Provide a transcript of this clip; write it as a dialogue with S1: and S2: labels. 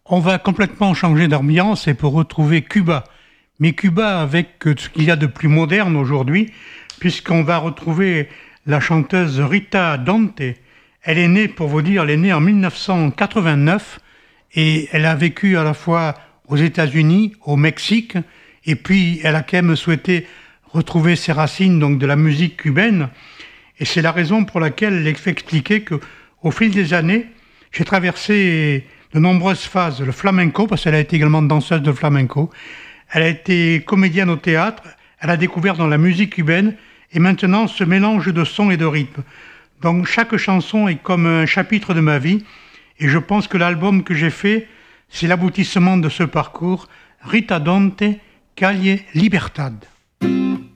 S1: On va complètement changer d'ambiance et pour retrouver Cuba. Mais Cuba avec ce qu'il y a de plus moderne aujourd'hui, puisqu'on va retrouver la chanteuse Rita Dante. Elle est née, pour vous dire, elle est née en 1989 et elle a vécu à la fois aux États-Unis, au Mexique, et puis elle a quand même souhaité retrouver ses racines donc de la musique cubaine. Et c'est la raison pour laquelle elle fait expliquer qu'au fil des années, j'ai traversé de nombreuses phases, le flamenco, parce qu'elle a été également danseuse de flamenco, elle a été comédienne au théâtre, elle a découvert dans la musique cubaine, et maintenant ce mélange de sons et de rythmes. Donc chaque chanson est comme un chapitre de ma vie, et je pense que l'album que j'ai fait, c'est l'aboutissement de ce parcours, Rita Dante, Calle Libertad.